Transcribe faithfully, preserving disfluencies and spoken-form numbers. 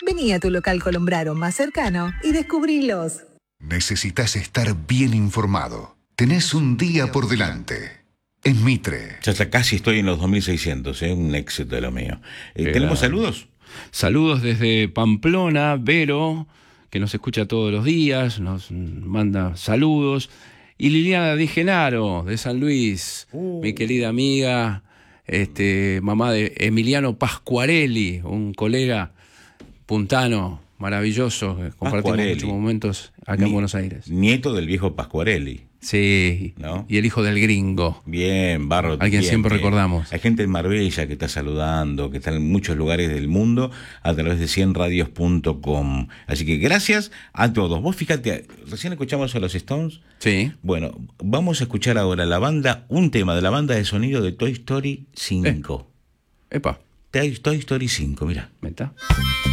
Vení a tu local Colombraro más cercano y descubrilos. Necesitas estar bien informado. Tenés un día por delante. En Mitre. Ya, ya casi estoy en los dos mil seiscientos, ¿eh? Un éxito de lo mío. Eh, ¿Tenemos saludos? Saludos desde Pamplona, Vero, que nos escucha todos los días, nos manda saludos. Y Liliana Di Genaro, de San Luis, uh. mi querida amiga, este, mamá de Emiliano Pasquarelli, un colega puntano maravilloso, que compartimos muchos momentos acá Ni, en Buenos Aires. Nieto del viejo Pasquarelli. Sí, ¿no? Y el hijo del gringo. Bien, Barro. A quien siempre bien. recordamos. Hay gente en Marbella que está saludando, que está en muchos lugares del mundo a través de cien radios punto com. Así que gracias a todos. Vos fíjate, recién escuchamos a los Stones. Sí. Bueno, vamos a escuchar ahora la banda, un tema de la banda de sonido de Toy Story cinco. Eh. Epa. Toy Story cinco, mira. ¿Meta?